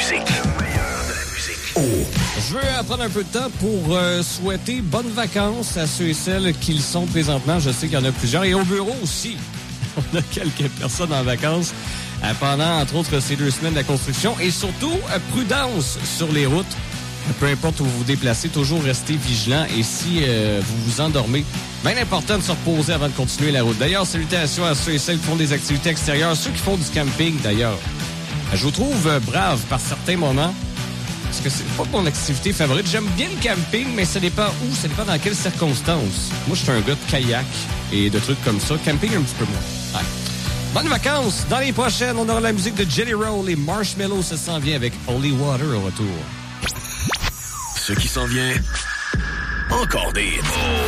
musique. Je veux prendre un peu de temps pour souhaiter bonnes vacances à ceux et celles qui le sont présentement. Je sais qu'il y en a plusieurs. Et au bureau aussi, on a quelques personnes en vacances pendant, entre autres, ces 2 semaines de la construction. Et surtout, prudence sur les routes. Peu importe où vous vous déplacez, toujours restez vigilant. Et si vous vous endormez, bien important de se reposer avant de continuer la route. D'ailleurs, salutations à ceux et celles qui font des activités extérieures, ceux qui font du camping d'ailleurs. Je vous trouve brave par certains moments. Parce que c'est pas mon activité favorite. J'aime bien le camping, mais ça dépend où, ça dépend dans quelles circonstances. Moi, je suis un gars de kayak et de trucs comme ça. Camping, un petit peu moins. Ouais. Bonnes vacances! Dans les prochaines, on aura la musique de Jelly Roll et Marshmallow. Ça s'en vient avec Holy Water au retour. Ce qui s'en vient, encore des hits.